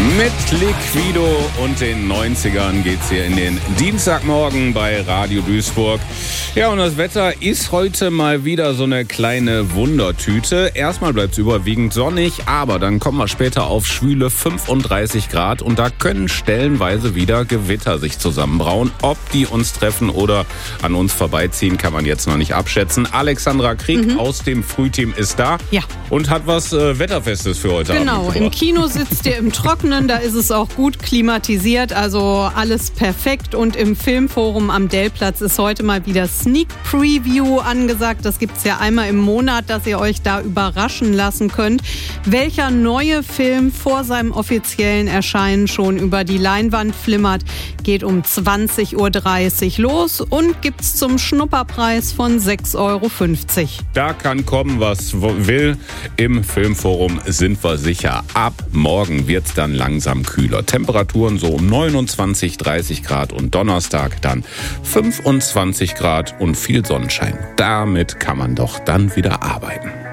Mit Liquido und den 90ern geht's hier in den Dienstagmorgen bei Radio Duisburg. Ja, und das Wetter ist heute mal wieder so eine kleine Wundertüte. Erstmal bleibt's überwiegend sonnig, aber dann kommen wir später auf schwüle 35 Grad und da können stellenweise wieder Gewitter sich zusammenbrauen. Ob die uns treffen oder an uns vorbeiziehen, kann man jetzt noch nicht abschätzen. Alexandra Krieg aus dem Frühteam ist da und hat was Wetterfestes für heute Abend. Genau, im Kino sitzt ihr im Trockenen, da ist es auch gut klimatisiert, also alles perfekt. Und im Filmforum am Dellplatz ist heute mal wieder Sneak Preview angesagt. Das gibt es ja einmal im Monat, dass ihr euch da überraschen lassen könnt, welcher neue Film vor seinem offiziellen Erscheinen schon über die Leinwand flimmert. Geht um 20.30 Uhr los und gibt's zum Schnupperpreis von 6,50 Euro. Da kann kommen, was will. Im Filmforum sind wir sicher. Ab morgen wird's dann langsam kühler. Temperaturen so um 29, 30 Grad und Donnerstag dann 25 Grad und viel Sonnenschein. Damit kann man doch dann wieder arbeiten.